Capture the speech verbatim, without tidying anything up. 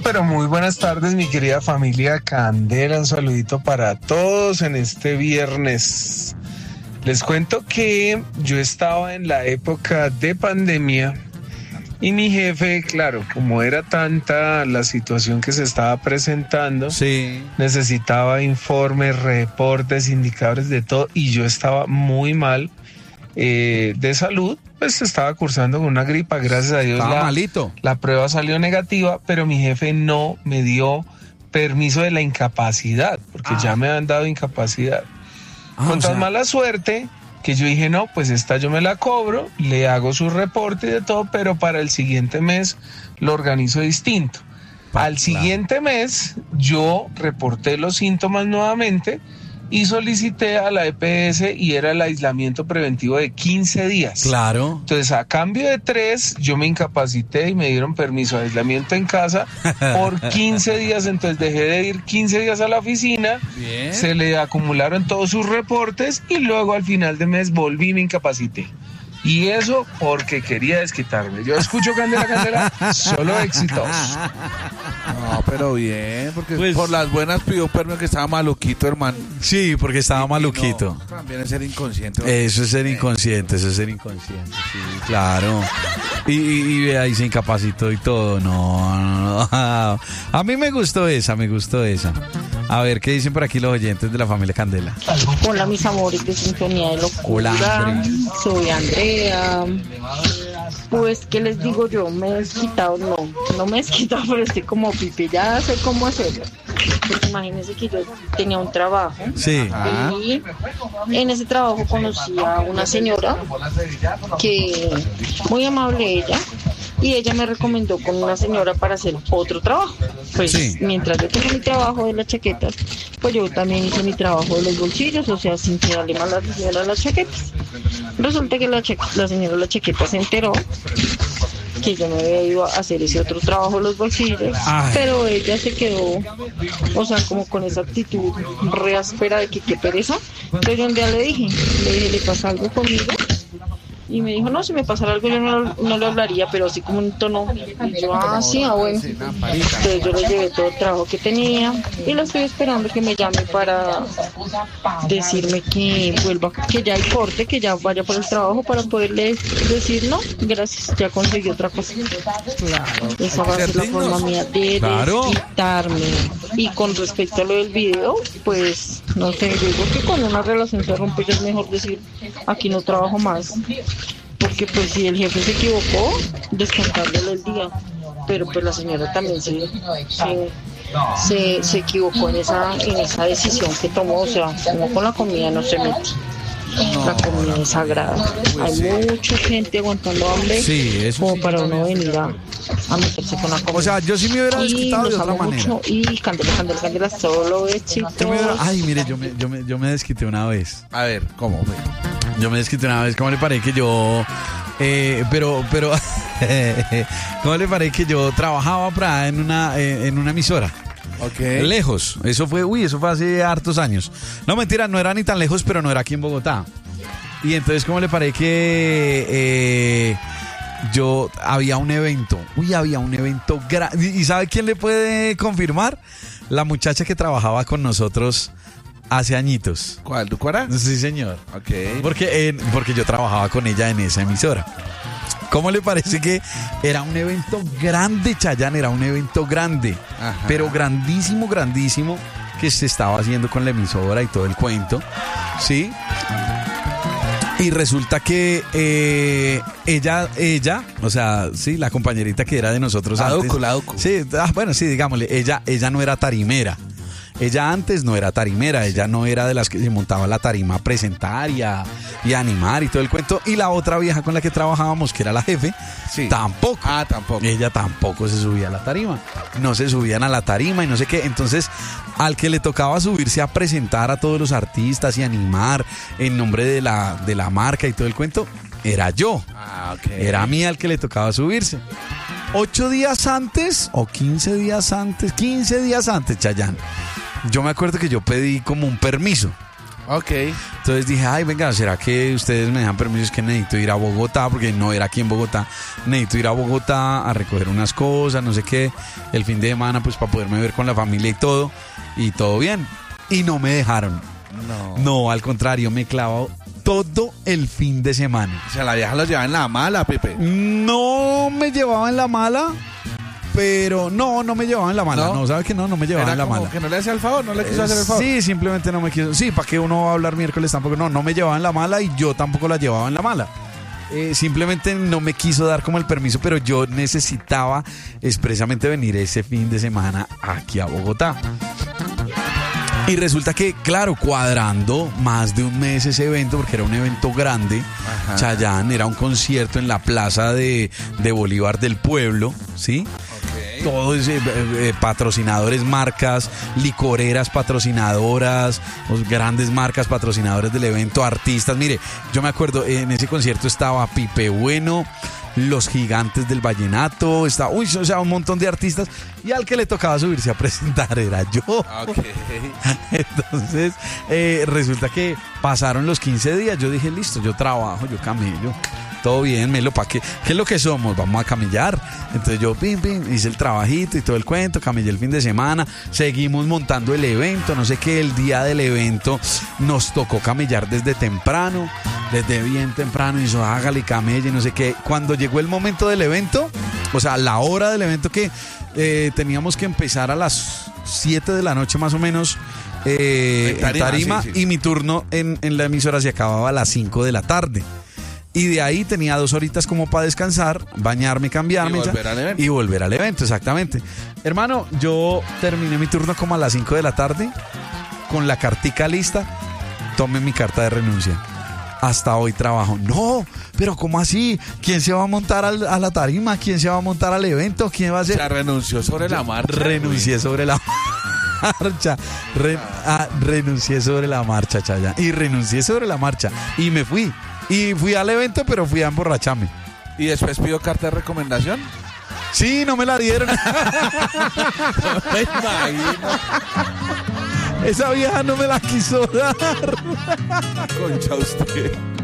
pero muy buenas tardes, mi querida familia Candela. Un saludito para todos en este viernes. Les cuento que yo estaba en la época de pandemia y mi jefe, claro, como era tanta la situación que se estaba presentando, sí, necesitaba informes, reportes, indicadores de todo, y yo estaba muy mal eh, de salud. Pues estaba cursando con una gripa, gracias a Dios. Estaba la, malito. La prueba salió negativa, pero mi jefe no me dio permiso de la incapacidad, porque ah. ya me han dado incapacidad. Ah, con tan sea... mala suerte que yo dije, no, pues esta yo me la cobro, le hago su reporte y de todo, pero para el siguiente mes lo organizo distinto. Pa, Al claro. siguiente mes yo reporté los síntomas nuevamente y solicité a la E P S y era el aislamiento preventivo de quince días. Claro. Entonces, a cambio de tres, yo me incapacité y me dieron permiso de aislamiento en casa por quince días. Entonces, dejé de ir quince días a la oficina. Bien. Se le acumularon todos sus reportes y luego al final de mes volví y me incapacité. Y eso porque quería desquitarme. Yo escucho Candela, Candela, solo éxitos. No, pero bien, porque pues, por las buenas pidió permiso, que estaba maluquito, hermano. Sí, porque estaba y, maluquito. Y no, también es ser inconsciente. Eso es ser inconsciente, eso es ser inconsciente, sí, claro. Y, y, y ahí se incapacitó y todo, no, no, no. A mí me gustó esa, me gustó esa. A ver, ¿qué dicen por aquí los oyentes de la familia Candela? Hola, mis amores de Sintonía de Locura. Hola, soy Andrea. Pues, ¿qué les digo yo? Me he desquitado, no, no me he desquitado, pero estoy como pipi, ya sé cómo hacerlo. Porque imagínense que yo tenía un trabajo. Sí. Y en ese trabajo conocí a una señora que, muy amable ella, y ella me recomendó con una señora para hacer otro trabajo. Pues sí. Mientras yo tenía mi trabajo de las chaquetas, pues yo también hice mi trabajo de los bolsillos, o sea, sin tirarle mal a la señora las chaquetas. Resulta que la, cha- la señora de la chaqueta se enteró que yo me había ido a hacer ese otro trabajo de los bolsillos. Ay. Pero ella se quedó, o sea, como con esa actitud re áspera de que qué pereza. Entonces yo un día le dije, le dije, ¿le pasa algo conmigo? Y me dijo, no, si me pasara algo yo no, no le hablaría, pero así como un tono. Y yo, ah, sí, ah, bueno. Entonces yo le llevé todo el trabajo que tenía y la estoy esperando que me llame para decirme que vuelva, que ya hay corte, que ya vaya por el trabajo para poderle decir, no, gracias, ya conseguí otra cosa. Claro. Esa va a ser la forma mía de claro. desquitarme. Y con respecto a lo del video, pues, no sé, yo digo que cuando una relación se rompe ya es mejor decir, aquí no trabajo más. Porque pues si el jefe se equivocó, descontarle el día. Pero pues la señora también se, se, se, se equivocó en esa, en esa decisión que tomó. O sea, como con la comida no se mete. No, la comida es sagrada. Pues hay sí. mucha gente aguantando hambre sí, eso como sí, para uno también. venir a, a meterse con la comida. O sea, yo sí me hubiera desquitado de otra manera. Mucho, y Candela, Candela, Candela, solo éxitos. Ay, mire, yo me, yo, me, yo me desquité una vez. A ver, ¿cómo? Yo me desquité una vez. ¿Cómo le parece que yo... Eh, pero, pero... ¿Cómo le parece que yo trabajaba para en una, eh, en una emisora? Okay. Lejos, eso fue, uy, eso fue hace hartos años. No, mentira, no era ni tan lejos, pero no era aquí en Bogotá. Y entonces, ¿cómo le parece que eh, yo había un evento? Uy, había un evento grande. ¿Y sabe quién le puede confirmar? La muchacha que trabajaba con nosotros hace añitos. ¿Cuál? ¿Tu cuara? Sí, señor. Ok. Porque, eh, porque yo trabajaba con ella en esa emisora. ¿Cómo le parece que era un evento grande, Chayanne? Era un evento grande, ajá, pero grandísimo, grandísimo, que se estaba haciendo con la emisora y todo el cuento, ¿sí? Y resulta que eh, ella, ella, o sea, sí, la compañerita que era de nosotros la antes. Duco, la Duco. Sí, ah, bueno, sí, digámosle, ella, ella no era tarimera. Ella antes no era tarimera, ella no era de las que se montaba la tarima a presentar y a, y a animar y todo el cuento. Y la otra vieja con la que trabajábamos, que era la jefe, sí, tampoco. Ah, tampoco. Ella tampoco se subía a la tarima. No se subían a la tarima y no sé qué. Entonces, al que le tocaba subirse a presentar a todos los artistas y animar en nombre de la, de la marca y todo el cuento, era yo. Ah, okay. Era a mí al que le tocaba subirse. Ocho días antes, o quince días antes, quince días antes, Chayanne, yo me acuerdo que yo pedí como un permiso. Ok. Entonces dije, ay, venga, ¿será que ustedes me dan permiso? Es que necesito ir a Bogotá, porque no era aquí en Bogotá. Necesito ir a Bogotá a recoger unas cosas, no sé qué, el fin de semana, pues para poderme ver con la familia y todo. Y todo bien. Y no me dejaron. No. No, al contrario, me clavó todo el fin de semana. O sea, la vieja lo llevaba en la mala, Pepe. No me llevaba en la mala. Pero no, no me llevaba en la mala. No, no ¿sabes que no? No me llevaba en la mala. Que no le hacía el favor, no le quiso eh, hacer el favor. Sí, simplemente no me quiso. Sí, ¿para qué uno va a hablar miércoles tampoco? No, no me llevaba en la mala y yo tampoco la llevaba en la mala. Eh, simplemente no me quiso dar como el permiso, pero yo necesitaba expresamente venir ese fin de semana aquí a Bogotá. Y resulta que, claro, cuadrando más de un mes ese evento, porque era un evento grande, ajá. Chayanne, era un concierto en la plaza de, de Bolívar del Pueblo, ¿sí? Okay. Todos eh, eh, patrocinadores, marcas, licoreras patrocinadoras, los grandes marcas patrocinadores del evento, artistas. Mire, yo me acuerdo, en ese concierto estaba Pipe Bueno, Los Gigantes del Vallenato, está, uy, o sea, un montón de artistas, y al que le tocaba subirse a presentar era yo. Okay. Entonces, eh, resulta que pasaron los quince días, yo dije, listo, yo trabajo, yo camello, todo bien, Melo, ¿para qué? ¿Qué es lo que somos? Vamos a camellar. Entonces yo, pim, pim, hice el trabajito y todo el cuento, camellé el fin de semana, seguimos montando el evento, no sé qué, el día del evento nos tocó camellar desde temprano, desde bien temprano, y eso, hágale, camelle, no sé qué. Cuando llegó el momento del evento, o sea, la hora del evento que eh, teníamos que empezar a las siete de la noche más o menos, eh, en Tarima, en tarima sí, sí. Y mi turno en, en la emisora se acababa a las cinco de la tarde. Y de ahí tenía dos horitas como para descansar, bañarme, cambiarme y volver, ya, al evento. y volver al evento, exactamente. Hermano, yo terminé mi turno como a las cinco de la tarde, con la cartica lista, tomé mi carta de renuncia. Hasta hoy trabajo. No, pero ¿cómo así? ¿Quién se va a montar al, a la tarima? ¿Quién se va a montar al evento? ¿Quién va a hacer? O sea, renunció sobre la marcha. Renuncié sobre la marcha. Re, ah, renuncié sobre la marcha, Chaya. Y renuncié sobre la marcha. Y me fui. Y fui al evento, pero fui a emborracharme. ¿Y después pidió carta de recomendación? Sí, no me la dieron. No me imagino. Esa vieja no me la quiso dar. Concha usted.